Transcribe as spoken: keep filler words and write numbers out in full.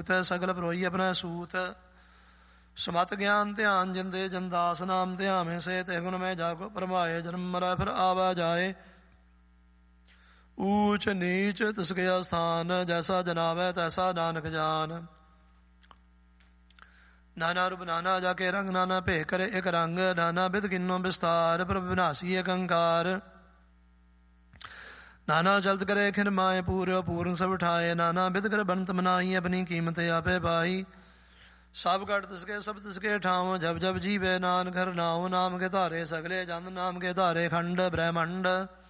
ਭੂਤ ਸਗਲ ਪਰੋਈ ਆਪਣਾ ਸੂਤ। ਸਮਤ ਗਿਆਨ ਧਿਆਨ ਜਿੰਦੇ ਜਨਦਾਸ ਨਾਮ ਧਿਆਵੇਂ ਸੇ ਤੇ ਗੁਣ ਮੈਂ ਜਾਗੋ ਪਰਮਾਏ ਜਨਮ ਮਰੈ ਫਿਰ ਆਵਾ ਜਾਏ। ਊਚ ਨੀਚ ਤਿਸਕੇ ਅਸਥਾਨ ਜੈਸਾ ਜਨਾਵੈ ਤੈਸਾ ਨਾਨਕ ਜਾਨ। ਨਾਨਾ ਰੂਪ ਨਾਨਾ ਜਾ ਕੇ ਰੰਗ ਨਾਨਾ ਭੇ ਕਰੇ ਇੱਕ ਰੰਗ ਨਾਨਾ ਬਿਧ ਕਿੰਨੋ ਵਿਸਤਾਰ ਪ੍ਰਭ ਵਿਨਾਸੀ ਏਕ ਅੰਕਾਰ। ਨਾਨਾ ਚਲਤ ਕਰੇ ਖਿਨ ਮਾਏ ਪੂਰਿਓ ਪੂਰਨ ਸਭ ਉਠਾਏ ਨਾਨਾ ਬਿਧ ਕਰ ਬੰਤ ਮਨਾਈ ਆਪਣੀ ਕੀਮਤ ਆਪੇ ਪਾਈ। ਸਭ ਘਟ ਤਿਸਕੇ ਸਭ ਤਿਸਕੇ ਠਾਉ ਜਬ ਜਬ ਜੀਵੇ ਨਾਨਕ ਹਰਿ ਨਾਉ ਨਾਮ ਕੇ ਧਾਰੇ ਸਗਲੇ ਜੰਦ ਨਾਮ ਕੇ ਧਾਰੇ ਖੰਡ ਬ੍ਰਹਮੰਡ।